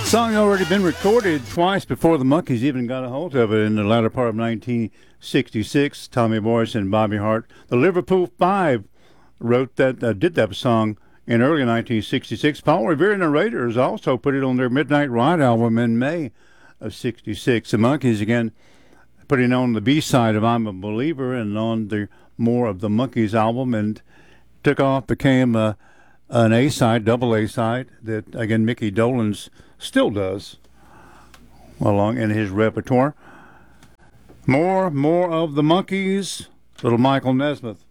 Song already been recorded twice before the Monkees even got a hold of it in the latter part of 1966. Tommy Boyce and Bobby Hart. The Liverpool Five wrote that, did that song in early 1966. Paul Revere and the Raiders also put it on their Midnight Ride album in May of 66. The Monkees, again, putting on the B-side of I'm a Believer and on the more of the Monkees album, and took off, became an A-side, double A-side that, again, Mickey Dolenz still does along in his repertoire. More of the Monkees, little Michael Nesmith.